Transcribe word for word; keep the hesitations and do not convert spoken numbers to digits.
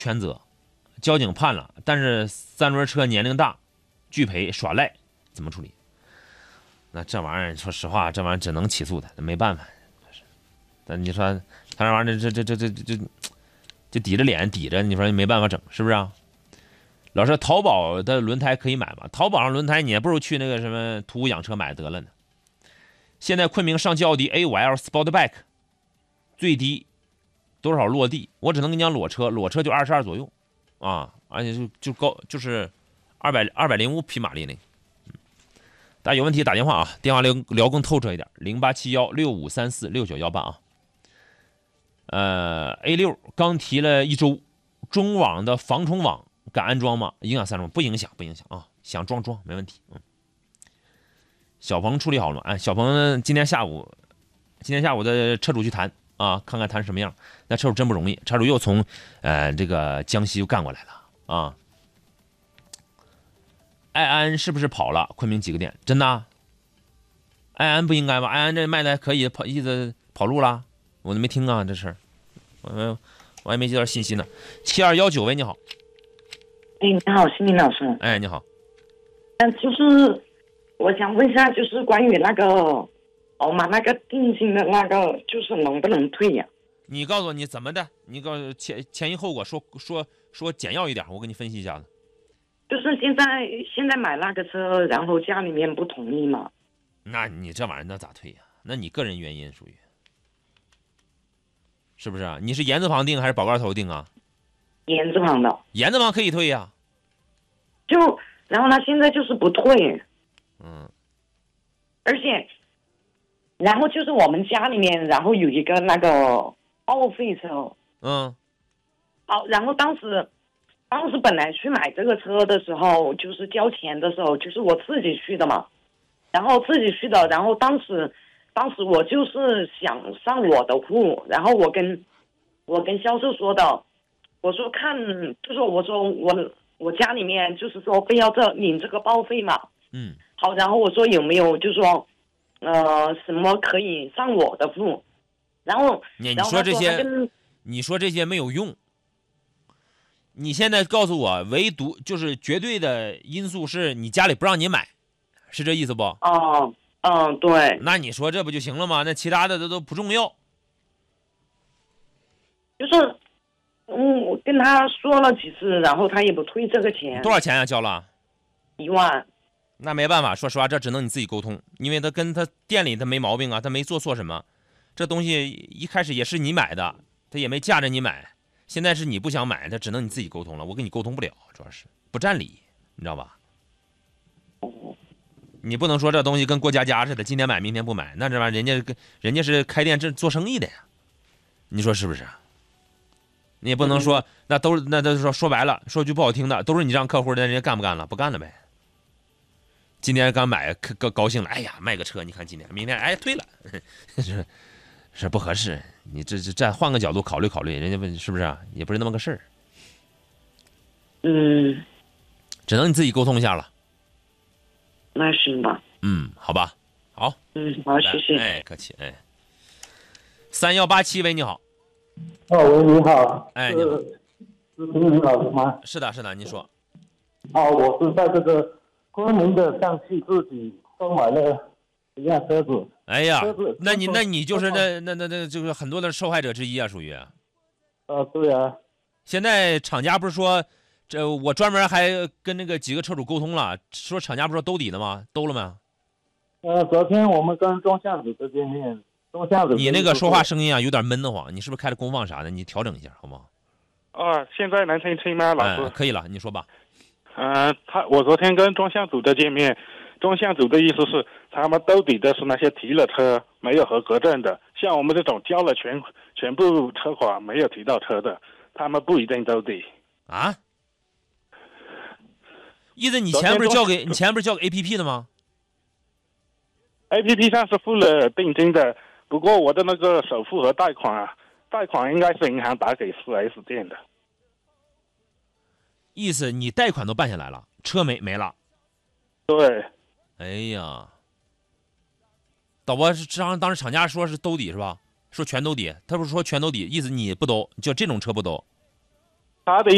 全责，交警判了，但是三轮车年龄大，拒赔耍赖，怎么处理？那这玩意儿，说实话，这玩意儿只能起诉他，没办法。但你说他这玩意儿，这这这这这这就抵着脸抵着，你说没办法整，是不是啊？老师，淘宝的轮胎可以买吗？淘宝上轮胎你也不如去那个什么途虎养车买得了呢。现在昆明上汽奥迪 A 五 L Sportback 最低多少落地？我只能跟你讲裸车，裸车就二十二左右啊，而且就就高就是二百二百零五匹马力那个。大家有问题打电话啊，电话聊聊更透彻一点，零八七幺六五三四六九幺八啊。呃 ，A 六刚提了一周，中网的防虫网敢安装吗？影响三十吗？不影响，不影响啊，想装装没问题。嗯，小鹏处理好了吗？哎，小鹏今天下午，今天下午的车主去谈啊，看看谈什么样。那车主真不容易，车主又从呃这个江西又干过来了啊。爱安是不是跑了昆明几个店？真的、啊？爱安不应该吧？爱安这卖的还可以，跑一直跑路了，我都没听啊这事儿，我我还没接到信息呢。七二幺九喂，你好。 哎，你好，心明老师。 哎，你好。 嗯，就是我想问一下，就是关于那个宝马那个定金的那个，就是能不能退呀、啊？ 你告诉我你怎么的？你告诉前前因后果，说说说简要一点，我给你分析一下子。 就是现在现在买那个车，然后家里面不同意嘛？ 那你这玩意儿那咋退呀、啊？那你个人原因属于，是不是啊？你是言字旁定还是宝盖头定啊？ 言字旁的。 言字旁可以退呀、啊。 就然后他现在就是不退。 嗯。 而且，然后就是我们家里面，然后有一个那个报废车。 嗯。 好，然后当时。当时本来去买这个车的时候，就是交钱的时候，就是我自己去的嘛，然后自己去的，然后当时，当时我就是想上我的户，然后我跟，我跟销售说的，我说看，就是我说我我家里面就是说非要这领这个报废嘛， 嗯， 好，然后我说有没有就是说，呃，什么可以上我的户，然后你你说这些，你说这些没有用。你现在告诉我，唯独就是绝对的因素是你家里不让你买，是这意思不？ 哦，嗯，对。 那你说这不就行了吗？那其他的都都不重要。 就是，嗯，我跟他说了几次，然后他也不退这个钱。 多少钱呀、啊？交了？ 一万。 那没办法，说实话，这只能你自己沟通，因为他跟他店里他没毛病啊，他没做错什么。这东西一开始也是你买的，他也没架着你买。现在是你不想买，那只能你自己沟通了。我跟你沟通不了，主要是不占理，你知道吧？你不能说这东西跟过家家似的，今天买明天不买，那这玩意儿人家人家是开店这做生意的呀，你说是不是？你也不能说那都是那都是说说白了，说句不好听的，都是你让客户的，人家干不干了？不干了呗。今天刚买高高兴了，哎呀，卖个车，你看今天明天哎退了，是是不合适。你这这再换个角度考虑考虑，人家问是不是啊？也不是那么个事儿。 嗯， 只能你自己沟通一下了。 那行吧。 嗯，好吧，好。 嗯，好，谢谢。 哎，客气，哎。三幺八七喂，你好。 哦，喂，你好。 哎，你好。 是是平林老师吗？ 是的，是的，你说。 哦，我是在这个昆明的上汽自己购买了一辆车子。 哎呀，那你那你就是那那那那就是很多的受害者之一啊，属于。 呃，对啊。 现在厂家不是说，这我专门还跟那个几个车主沟通了，说厂家不是说兜底的吗？兜了没？ 呃，昨天我们跟中向组这见面，中向组。 你那个说话声音啊有点闷得慌，你是不是开了功放啥的？你调整一下好不好？ 啊，现在能听清吗，老师？ 哎、可以了，你说吧。 呃，他我昨天跟中向组的见面，中向组的意思是，他们兜底的是那些提了车没有合格证的，像我们这种交了全全部车款没有提到车的，他们不一定兜底。 啊？意思你钱不是交给你钱不是交给 A P P 的吗 ？A P P 上是付了定金的，不过我的那个首付和贷款啊，贷款应该是银行打给 四 S 店的。 意思你贷款都办下来了，车没没了。 对。 哎呀，导播是当当时厂家说是兜底是吧？说全兜底，他不是说全兜底，意思你不兜，就这种车不兜。 他的意